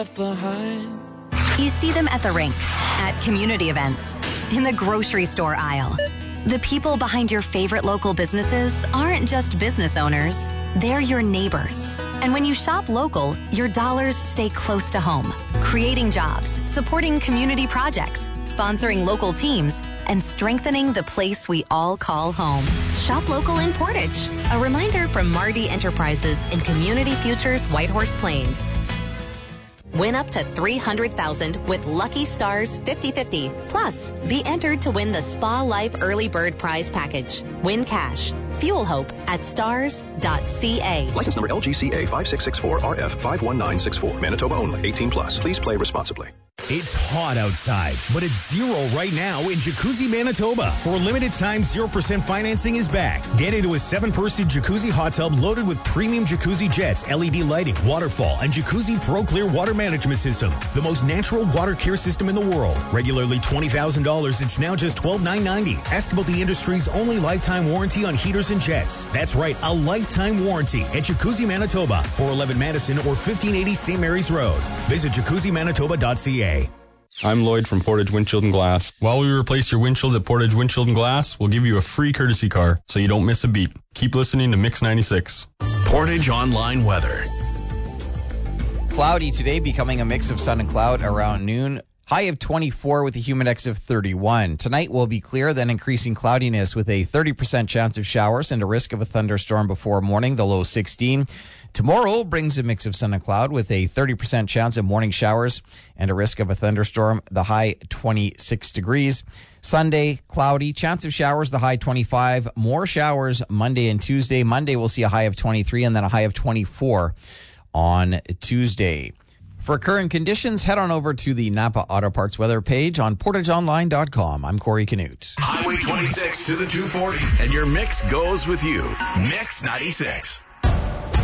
behind. You see them at the rink, at community events, in the grocery store aisle. The people behind your favorite local businesses aren't just business owners, they're your neighbors. And when you shop local, your dollars stay close to home, creating jobs, supporting community projects, sponsoring local teams, and strengthening the place we all call home. Shop local in Portage. A reminder from Marty Enterprises in Community Futures Whitehorse Plains. Win up to $300,000 with Lucky Stars 50/50. Plus, be entered to win the Spa Life Early Bird Prize Package. Win cash. Fuel hope at stars.ca. License number LGCA 5664RF 51964. Manitoba only. 18 plus. Please play responsibly. It's hot outside, but it's zero right now in Jacuzzi, Manitoba. For a limited time, 0% financing is back. Get into a 7-person jacuzzi hot tub loaded with premium jacuzzi jets, LED lighting, waterfall, and Jacuzzi Pro Clear water management system. The most natural water care system in the world. Regularly $20,000, it's now just $12,990. Ask about the industry's only lifetime warranty on heaters and jets. That's right, a lifetime warranty at Jacuzzi, Manitoba, 411 Madison or 1580 St. Mary's Road. Visit jacuzzimanitoba.ca. I'm Lloyd from Portage Windshield and Glass. While we replace your windshields at Portage Windshield and Glass, we'll give you a free courtesy car so you don't miss a beat. Keep listening to Mix 96. Portage Online Weather. Cloudy today, becoming a mix of sun and cloud around noon. High of 24 with a humidex of 31. Tonight will be clear, then increasing cloudiness with a 30% chance of showers and a risk of a thunderstorm before morning, the low 16. Tomorrow brings a mix of sun and cloud with a 30% chance of morning showers and a risk of a thunderstorm, the high 26 degrees. Sunday, cloudy, chance of showers, the high 25. More showers Monday and Tuesday. Monday we'll see a high of 23 and then a high of 24 on Tuesday. For current conditions, head on over to the Napa Auto Parts weather page on portageonline.com. I'm Corey Canute. Highway 26 to the 240, and your mix goes with you. Mix 96.